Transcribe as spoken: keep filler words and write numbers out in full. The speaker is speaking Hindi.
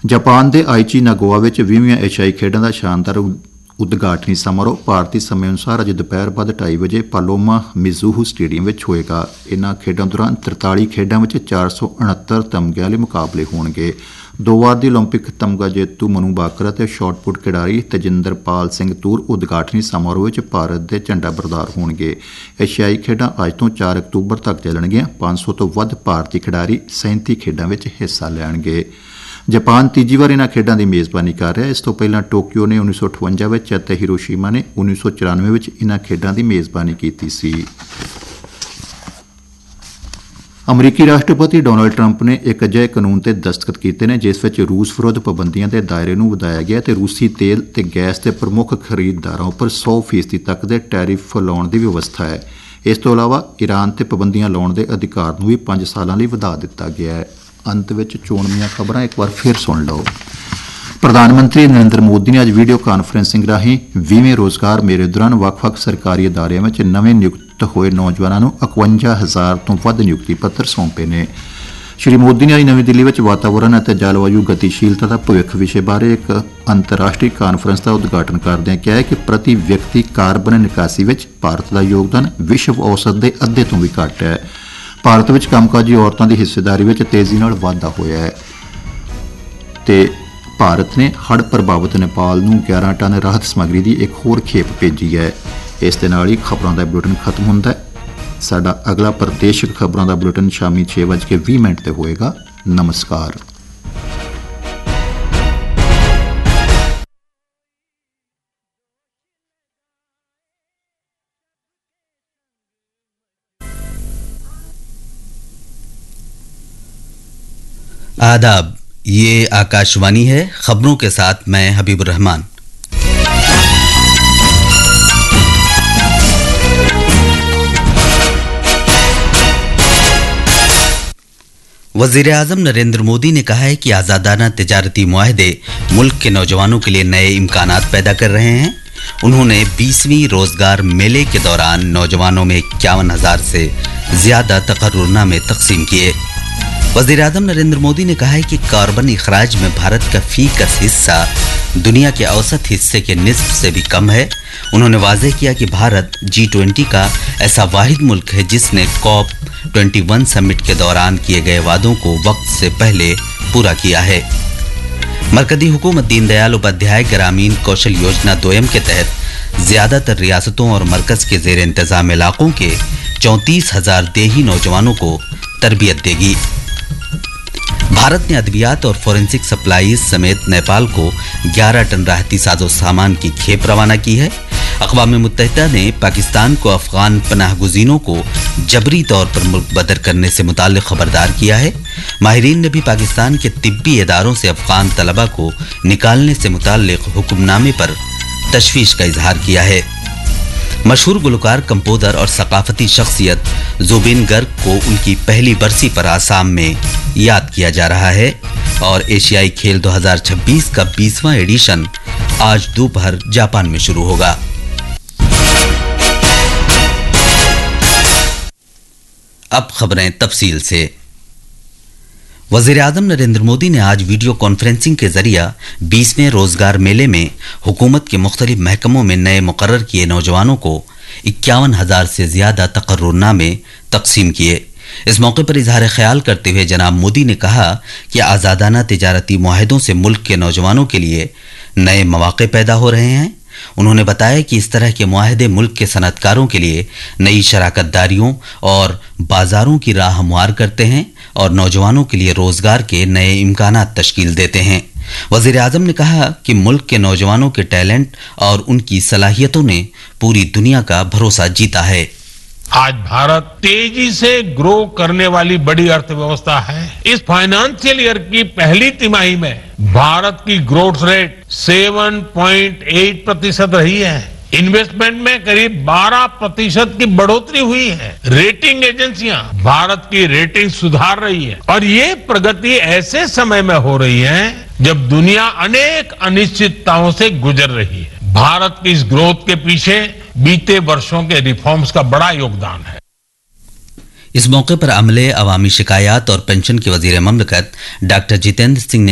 ਜਾਪਾਨ ਦੇ ਆਈਚੀ ਨਾਗੋਆ ਵਿੱਚ ਵੀਹਵੀਆਂ ਏਸ਼ੀਆਈ ਖੇਡਾਂ ਦਾ ਸ਼ਾਨਦਾਰ ਉਦਘਾਟਨੀ ਸਮਾਰੋਹ ਭਾਰਤੀ ਸਮੇਂ ਅਨੁਸਾਰ ਅੱਜ ਦੁਪਹਿਰ ਬਾਅਦ ਢਾਈ ਵਜੇ ਪਾਲੋਮਾ ਮਿਜ਼ੂਹੂ ਸਟੇਡੀਅਮ ਵਿੱਚ ਹੋਏਗਾ। ਇਨ੍ਹਾਂ ਖੇਡਾਂ ਦੌਰਾਨ ਤਰਤਾਲੀ ਖੇਡਾਂ ਵਿੱਚ ਚਾਰ ਸੌ ਉਣਹੱਤਰ ਤਮਗੇ ਵਾਲੇ ਮੁਕਾਬਲੇ ਹੋਣਗੇ। ਦੋ ਵਾਰ ਦੀ ਓਲੰਪਿਕ ਤਮਗਾ ਜੇਤੂ ਮਨੂ ਬਾਕਰ ਅਤੇ ਸ਼ਾਟਪੁੱਟ ਖਿਡਾਰੀ ਤੇਜਿੰਦਰਪਾਲ ਸਿੰਘ ਤੂਰ ਉਦਘਾਟਨੀ ਸਮਾਰੋਹ ਵਿੱਚ ਭਾਰਤ ਦੇ ਝੰਡਾ ਬਰਦਾਰ ਹੋਣਗੇ। ਏਸ਼ੀਆਈ ਖੇਡਾਂ ਅੱਜ ਤੋਂ ਚਾਰ ਅਕਤੂਬਰ ਤੱਕ ਚੱਲਣਗੀਆਂ। ਪੰਜ ਸੌ ਤੋਂ ਵੱਧ ਭਾਰਤੀ ਖਿਡਾਰੀ ਸੈਂਤੀ ਖੇਡਾਂ ਵਿੱਚ ਹਿੱਸਾ ਲੈਣਗੇ। ਜਾਪਾਨ ਤੀਜੀ ਵਾਰ ਇਨ੍ਹਾਂ ਖੇਡਾਂ ਦੀ ਮੇਜ਼ਬਾਨੀ ਕਰ ਰਿਹਾ। ਇਸ ਤੋਂ ਪਹਿਲਾਂ ਟੋਕੀਓ ਨੇ ਉੱਨੀ ਸੌ ਅਠਵੰਜਾ ਵਿੱਚ ਅਤੇ ਹੀਰੋਸ਼ੀਮਾ ਨੇ ਉੱਨੀ ਸੌ ਚੁਰਾਨਵੇਂ ਵਿੱਚ ਇਨ੍ਹਾਂ ਖੇਡਾਂ ਦੀ ਮੇਜ਼ਬਾਨੀ ਕੀਤੀ ਸੀ। ਅਮਰੀਕੀ ਰਾਸ਼ਟਰਪਤੀ ਡੋਨਾਲਡ ਟਰੰਪ ਨੇ ਇੱਕ ਅਜਿਹੇ ਕਾਨੂੰਨ ਤੇ ਦਸਤਖਤ ਕੀਤੇ ਨੇ ਜਿਸ ਵਿੱਚ ਰੂਸ ਵਿਰੁੱਧ ਪਾਬੰਦੀਆਂ ਦੇ ਦਾਇਰੇ ਨੂੰ ਵਧਾਇਆ ਗਿਆ ਅਤੇ ਰੂਸੀ ਤੇਲ ਤੇ ਗੈਸ ਦੇ ਪ੍ਰਮੁੱਖ ਖਰੀਦਦਾਰਾਂ ਉੱਪਰ ਸੌ ਫੀਸਦੀ ਤੱਕ ਦੇ ਟੈਰਿਫ ਲਾਉਣ ਦੀ ਵਿਵਸਥਾ ਹੈ। ਇਸ ਤੋਂ ਇਲਾਵਾ ਈਰਾਨ ਤੇ ਪਾਬੰਦੀਆਂ ਲਾਉਣ ਦੇ ਅਧਿਕਾਰ ਨੂੰ ਵੀ ਪੰਜ ਸਾਲਾਂ ਲਈ ਵਧਾ ਦਿੱਤਾ ਗਿਆ ਹੈ। ਅੰਤ ਵਿੱਚ ਚੋਣਵੀਆਂ ਖਬਰਾਂ ਇੱਕ ਵਾਰ ਫਿਰ ਸੁਣ ਲਓ। ਪ੍ਰਧਾਨ ਮੰਤਰੀ ਨਰਿੰਦਰ ਮੋਦੀ ਨੇ ਅੱਜ ਵੀਡੀਓ ਕਾਨਫਰੰਸਿੰਗ ਰਾਹੀਂ ਵੀਹਵੇਂ ਰੋਜ਼ਗਾਰ ਮੇਲੇ ਦੌਰਾਨ ਵੱਖ-ਵੱਖ ਸਰਕਾਰੀ ਅਦਾਰਿਆਂ ਵਿੱਚ ਨਵੇਂ ਨਿਯੁਕਤ ਹੋਏ ਨੌਜਵਾਨਾਂ ਨੂੰ ਇਕਵੰਜਾ ਹਜ਼ਾਰ ਤੋਂ ਵੱਧ ਨਿਯੁਕਤੀ ਪੱਤਰ ਸੌਂਪੇ ਨੇ। ਸ਼੍ਰੀ ਮੋਦੀ ਨੇ ਅੱਜ ਨਵੀਂ ਦਿੱਲੀ ਵਿੱਚ ਵਾਤਾਵਰਣ ਅਤੇ ਜਲਵਾਯੂ ਗਤੀਸ਼ੀਲਤਾ ਦਾ ਭਵਿੱਖ ਵਿਸ਼ੇ ਬਾਰੇ ਇੱਕ ਅੰਤਰਰਾਸ਼ਟਰੀ ਕਾਨਫਰੰਸ ਦਾ ਉਦਘਾਟਨ ਕਰਦਿਆਂ ਕਿਹਾ ਕਿ ਪ੍ਰਤੀ ਵਿਅਕਤੀ ਕਾਰਬਨ ਨਿਕਾਸੀ ਵਿੱਚ ਭਾਰਤ ਦਾ ਯੋਗਦਾਨ ਵਿਸ਼ਵ ਔਸਤ ਦੇ ਅੱਧੇ ਤੋਂ ਵੀ ਘੱਟ ਹੈ। ਭਾਰਤ ਵਿੱਚ ਕੰਮਕਾਜੀ ਔਰਤਾਂ ਦੀ ਹਿੱਸੇਦਾਰੀ ਵਿੱਚ ਤੇਜ਼ੀ ਨਾਲ ਵਾਧਾ ਹੋਇਆ ਹੈ ਤੇ ਭਾਰਤ ਨੇ ਹੜ੍ਹ ਪ੍ਰਭਾਵਿਤ ਨੇਪਾਲ ਨੂੰ ਗਿਆਰਾਂ ਟਨ ਰਾਹਤ ਸਮੱਗਰੀ ਦੀ ਇੱਕ ਹੋਰ ਖੇਪ ਭੇਜੀ ਹੈ। ਇਸ ਦੇ ਨਾਲ ਹੀ ਖਬਰਾਂ ਦਾ ਬੁਲੇਟਿਨ ਖਤਮ ਹੁੰਦਾ ਹੈ। ਸਾਡਾ ਅਗਲਾ ਪ੍ਰਦੇਸ਼ਿਕ ਖਬਰਾਂ ਦਾ ਬੁਲੇਟਿਨ ਸ਼ਾਮੀ ਛੇ ਵੱਜ ਕੇ ਵੀਹ ਮਿੰਟ ਤੇ ਹੋਏਗਾ। ਨਮਸਕਾਰ। आदाब, ये आकाशवाणी है। खबरों के साथ मैं हबीबुर रहमान। वज़ीर आज़म नरेंद्र मोदी ने कहा है कि आज़ादाना तिजारती मुआहदे मुल्क के नौजवानों के लिए नए इम्कानात पैदा कर रहे हैं। उन्होंने बीसवीं रोजगार मेले के दौरान नौजवानों में इक्यावन हजार से ज्यादा तकर्रुरनामे तकसीम किए। वज़ीर आज़म नरेंद्र मोदी ने कहा है कि कार्बन इखराज में भारत का फीसद हिस्सा दुनिया के औसत हिस्से के निस्फ से भी कम है। उन्होंने वाज़ेह किया कि भारत जी ट्वेंटी का ऐसा वाहिद मुल्क है जिसने कॉप ट्वेंटी वन समिट के दौरान किए गए वादों को वक्त से पहले पूरा किया है। मरकजी हुकूमत दीनदयाल उपाध्याय ग्रामीण कौशल योजना दोयम के तहत ज्यादातर रियासतों और मरकज के जेर इंतजाम इलाकों के चौंतीस हजार देही नौजवानों को तरबियत देगी। भारत ने अद्वियात और फोरेंसिक सप्लाईज समेत नेपाल को ग्यारह टन राहती साजो सामान की खेप रवाना की है। अक़वाम मुत्तहिदा ने पाकिस्तान को अफगान पनाहगुज़ीनों को जबरी तौर पर मुल्क बदर करने से मुताल्लिक़ खबरदार किया है। माहिरीन ने भी पाकिस्तान के तिब्बी इदारों से अफगान तलबा को निकालने से मुताल्लिक़ हुक्मनामे पर तशवीश का इजहार किया है। मशहूर गुलकार, कंपोजर और सकाफती शख्सियत जुबिन गर्ग को उनकी पहली बरसी पर आसाम में याद किया जा रहा है और एशियाई खेल दो हज़ार छब्बीस का बीसवां एडिशन आज दोपहर जापान में शुरू होगा। अब खबरें तफसील से। वज़ीर आज़म नरेंद्र मोदी ने आज वीडियो कॉन्फ्रेंसिंग के जरिए बीसवें रोजगार मेले में हुकूमत के मुख्तलिफ महकमों में नए मुकर्रर किए नौजवानों को इक्यावन हजार से ज्यादा तकर्रुरनामे तकसीम किए। इस मौके पर इजहार ख्याल करते हुए जनाब मोदी ने कहा कि आज़ादाना तिजारती मुआहदों से मुल्क के नौजवानों के लिए नए मौके पैदा हो रहे हैं। उन्होंने बताया कि इस तरह के मुआहदे मुल्क के सनअतकारों के लिए नई शराकतदारियों और बाजारों की राह हमवार करते हैं और नौजवानों के लिए रोजगार के नए इम्कानात तश्कील देते हैं। वज़ीर आज़म ने कहा कि मुल्क के नौजवानों के टैलेंट और उनकी सलाहियतों ने पूरी दुनिया का भरोसा जीता है। आज भारत तेजी से ग्रो करने वाली बड़ी अर्थव्यवस्था है। इस फाइनेंशियल ईयर की पहली तिमाही में भारत की ग्रोथ रेट सात पॉइंट आठ प्रतिशत रही है। इन्वेस्टमेंट में करीब बारह प्रतिशत की बढ़ोतरी हुई है। रेटिंग एजेंसियां भारत की रेटिंग सुधार रही है और ये प्रगति ऐसे समय में हो रही है जब दुनिया अनेक अनिश्चितताओं से गुजर रही है। भारत की इस ग्रोथ के पीछे बीते वर्षों के रिफॉर्म्स का बड़ा योगदान है। इस मौके पर अमले, अवामी शिकायत और पेंशन के वजीर ममलकत डॉक्टर जितेंद्र सिंह ने